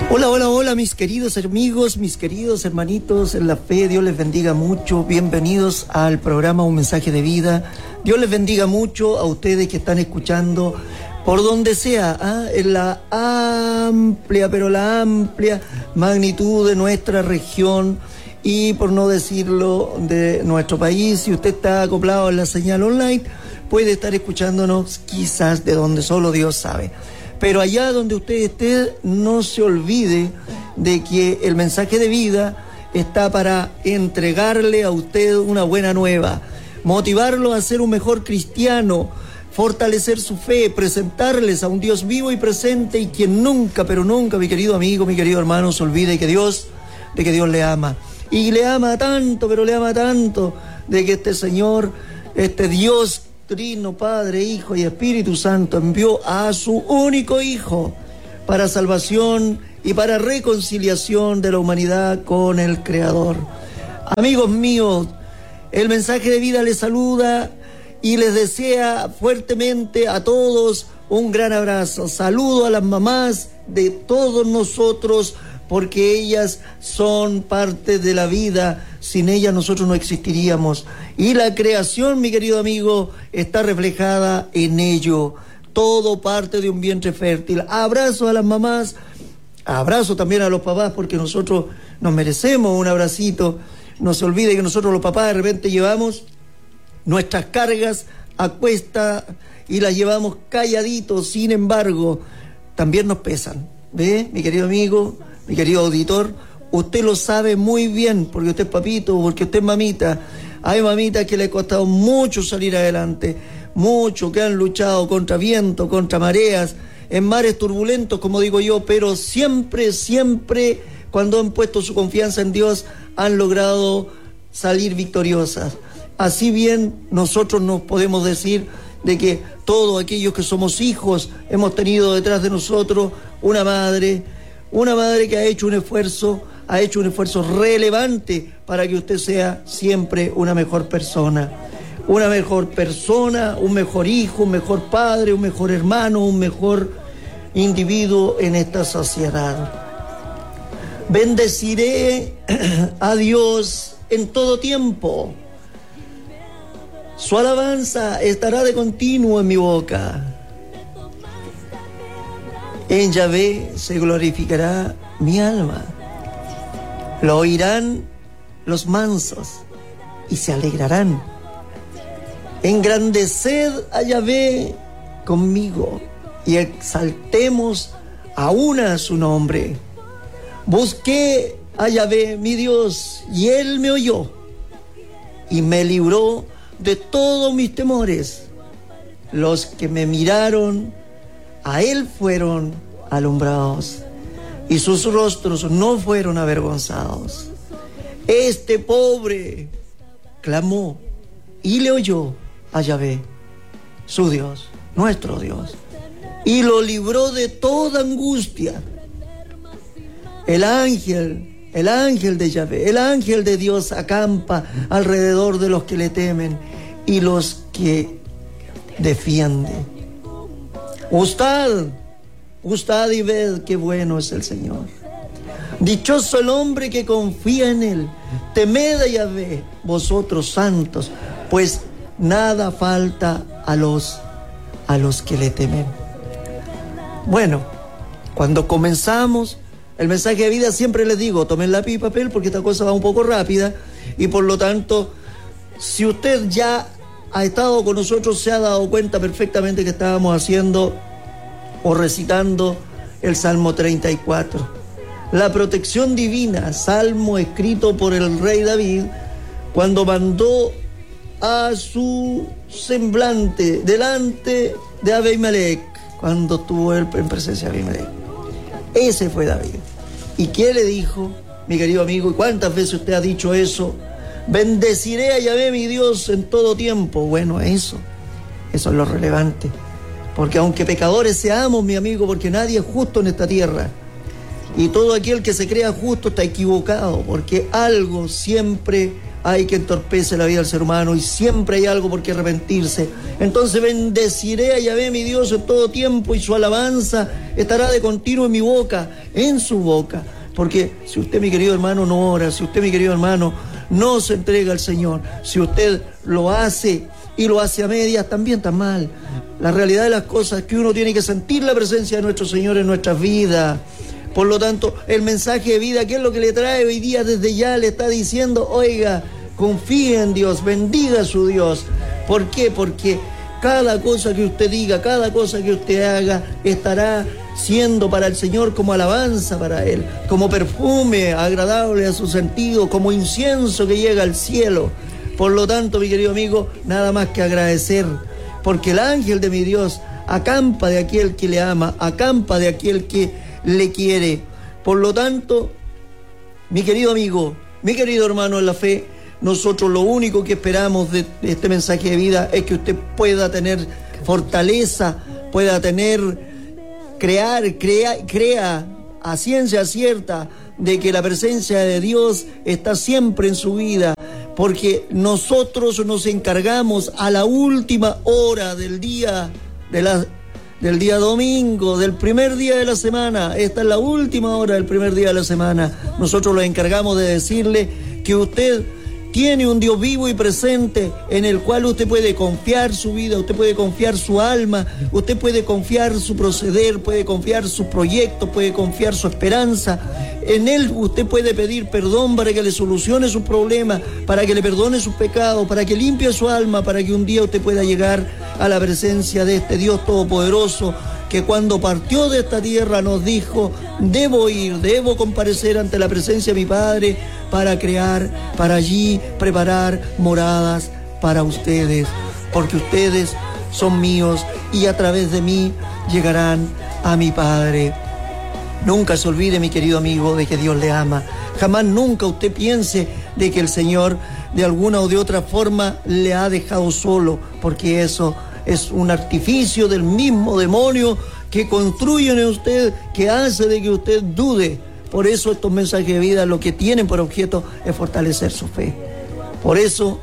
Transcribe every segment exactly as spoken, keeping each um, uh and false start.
Hola, hola, hola, mis queridos amigos, mis queridos hermanitos en la fe. Dios les bendiga mucho. Bienvenidos al programa Un Mensaje de Vida. Dios les bendiga mucho a ustedes que están escuchando por donde sea, ¿ah? En la amplia, pero la amplia magnitud de nuestra región y, por no decirlo, de nuestro país. Si usted está acoplado en la señal online, puede estar escuchándonos quizás de donde solo Dios sabe. Pero allá donde usted esté, no se olvide de que el mensaje de vida está para entregarle a usted una buena nueva, motivarlo a ser un mejor cristiano, fortalecer su fe, presentarles a un Dios vivo y presente y quien nunca, pero nunca, mi querido amigo, mi querido hermano, se olvide que Dios, de que Dios le ama. Y le ama tanto, pero le ama tanto, de que este Señor, este Dios Trino, Padre, Hijo y Espíritu Santo, envió a su único Hijo para salvación y para reconciliación de la humanidad con el Creador. Amigos míos, el mensaje de vida les saluda y les desea fuertemente a todos un gran abrazo. Saludo a las mamás de todos nosotros, porque ellas son parte de la vida. Sin ellas nosotros no existiríamos. Y la creación, mi querido amigo, está reflejada en ello. Todo parte de un vientre fértil. Abrazo a las mamás, abrazo también a los papás, porque nosotros nos merecemos un abracito. No se olvide que nosotros los papás de repente llevamos nuestras cargas a cuesta y las llevamos calladitos. Sin embargo, también nos pesan. ¿Ve, mi querido amigo, mi querido auditor? Usted lo sabe muy bien, porque usted es papito, porque usted es mamita. Hay mamitas que le ha costado mucho salir adelante, mucho, que han luchado contra viento, contra mareas, en mares turbulentos, como digo yo, pero siempre, siempre, cuando han puesto su confianza en Dios, han logrado salir victoriosas. Así bien, nosotros nos podemos decir de que todos aquellos que somos hijos hemos tenido detrás de nosotros una madre, una madre que ha hecho un esfuerzo, ha hecho un esfuerzo relevante para que usted sea siempre una mejor persona. Una mejor persona, un mejor hijo, un mejor padre, un mejor hermano, un mejor individuo en esta sociedad. Bendeciré a Dios en todo tiempo. Su alabanza estará de continuo en mi boca. En Yahvé se glorificará mi alma. Lo oirán los mansos y se alegrarán. Engrandeced a Yahvé conmigo y exaltemos aún a su nombre. Busqué a Yahvé mi Dios y él me oyó y me libró de todos mis temores. Los que me miraron a él fueron alumbrados y sus rostros no fueron avergonzados. Este pobre clamó y le oyó a Yahvé, su Dios, nuestro Dios, y lo libró de toda angustia. El ángel, el ángel de Yahvé, el ángel de Dios acampa alrededor de los que le temen y los que defiende. Gustad, gustad y ved qué bueno es el Señor. Dichoso el hombre que confía en él. Temed a Yahvé, vosotros santos, pues nada falta a los, a los que le temen. Bueno, cuando comenzamos el mensaje de vida, siempre les digo, tomen lápiz y papel porque esta cosa va un poco rápida y por lo tanto, si usted ya ha estado con nosotros, se ha dado cuenta perfectamente que estábamos haciendo o recitando el Salmo treinta y cuatro. La protección divina, salmo escrito por el rey David cuando mandó a su semblante delante de Abimelech, cuando estuvo él en presencia de Abimelech. Ese fue David. ¿Y qué le dijo, mi querido amigo? ¿Y cuántas veces usted ha dicho eso? Bendeciré a Yahvé mi Dios en todo tiempo. Bueno, eso, eso es lo relevante. Porque aunque pecadores seamos, mi amigo, porque nadie es justo en esta tierra, y todo aquel que se crea justo está equivocado, porque algo siempre hay que entorpece la vida del ser humano y siempre hay algo por qué arrepentirse. Entonces bendeciré a Yahvé mi Dios en todo tiempo y su alabanza estará de continuo en mi boca, en su boca. Porque si usted, mi querido hermano, no ora, si usted, mi querido hermano, no se entrega al Señor, si usted lo hace y lo hace a medias, también está mal. La realidad de las cosas es que uno tiene que sentir la presencia de nuestro Señor en nuestras vidas. Por lo tanto, el mensaje de vida, ¿qué es lo que le trae hoy día? Desde ya le está diciendo, oiga, confíe en Dios, bendiga a su Dios. ¿Por qué? Porque cada cosa que usted diga, cada cosa que usted haga, estará siendo para el Señor como alabanza para Él, como perfume agradable a su sentido, como incienso que llega al cielo. Por lo tanto, mi querido amigo, nada más que agradecer, porque el ángel de mi Dios acampa de aquel que le ama, acampa de aquel que le quiere. Por lo tanto, mi querido amigo, mi querido hermano en la fe, nosotros lo único que esperamos de este mensaje de vida es que usted pueda tener fortaleza, pueda tener, crear, crea, crea a ciencia cierta de que la presencia de Dios está siempre en su vida, porque nosotros nos encargamos a la última hora del día, de la, del día domingo, del primer día de la semana. Esta es la última hora del primer día de la semana. Nosotros nos encargamos de decirle que usted tiene un Dios vivo y presente en el cual usted puede confiar su vida, usted puede confiar su alma, usted puede confiar su proceder, puede confiar sus proyectos, puede confiar su esperanza. En Él usted puede pedir perdón para que le solucione sus problemas, para que le perdone sus pecados, para que limpie su alma, para que un día usted pueda llegar a la presencia de este Dios todopoderoso, que cuando partió de esta tierra nos dijo, debo ir, debo comparecer ante la presencia de mi Padre para crear, para allí preparar moradas para ustedes, porque ustedes son míos y a través de mí llegarán a mi Padre. Nunca se olvide, mi querido amigo, de que Dios le ama. Jamás nunca usted piense de que el Señor de alguna o de otra forma le ha dejado solo, porque eso es un artificio del mismo demonio que construye en usted, que hace de que usted dude. Por eso estos mensajes de vida lo que tienen por objeto es fortalecer su fe. Por eso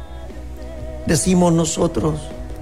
decimos nosotros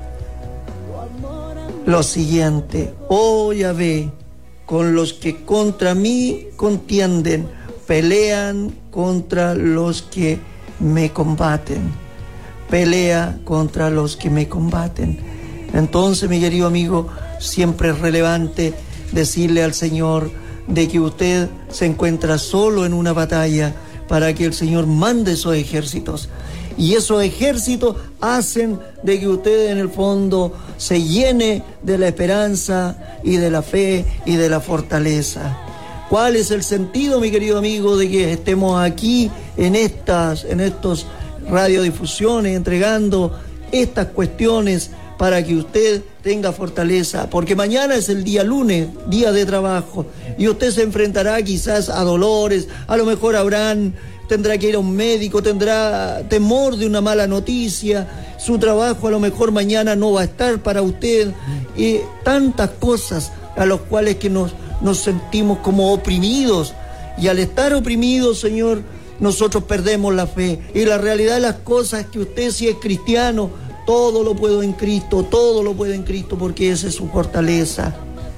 lo siguiente: oh Yahvé, con los que contra mí contienden, pelean contra los que me combaten. Pelea contra los que me combaten. Entonces, mi querido amigo, siempre es relevante decirle al Señor de que usted se encuentra solo en una batalla para que el Señor mande esos ejércitos. Y esos ejércitos hacen de que usted en el fondo se llene de la esperanza y de la fe y de la fortaleza. ¿Cuál es el sentido, mi querido amigo, de que estemos aquí en estas, en estos radiodifusiones entregando estas cuestiones para que usted tenga fortaleza? Porque mañana es el día lunes, día de trabajo, y usted se enfrentará quizás a dolores, a lo mejor habrán, tendrá que ir a un médico, tendrá temor de una mala noticia, su trabajo a lo mejor mañana no va a estar para usted, y tantas cosas a las cuales que nos, nos sentimos como oprimidos, y al estar oprimidos, Señor, nosotros perdemos la fe, y la realidad de las cosas es que usted, si es cristiano, todo lo puedo en Cristo, todo lo puedo en Cristo, porque esa es su fortaleza.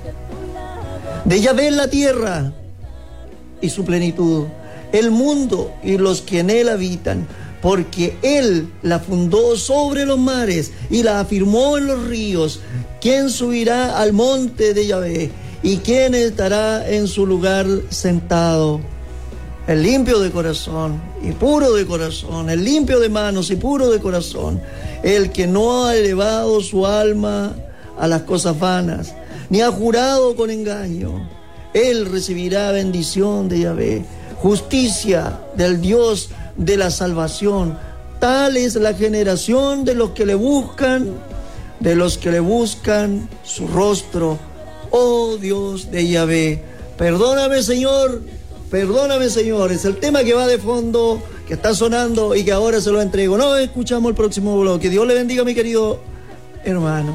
De Yahvé la tierra y su plenitud, el mundo y los que en él habitan, porque Él la fundó sobre los mares y la afirmó en los ríos. ¿Quién subirá al monte de Yahvé? ¿Y quién estará en su lugar sentado? El limpio de corazón y puro de corazón, el limpio de manos y puro de corazón, el que no ha elevado su alma a las cosas vanas, ni ha jurado con engaño. Él recibirá bendición de Yahvé, justicia del Dios de la salvación. Tal es la generación de los que le buscan, de los que le buscan su rostro, oh Dios de Yahvé. Perdóname, Señor, perdóname, Señor. Es el tema que va de fondo, que está sonando y que ahora se lo entrego. Nos escuchamos el próximo bloque. Dios le bendiga, mi querido hermano.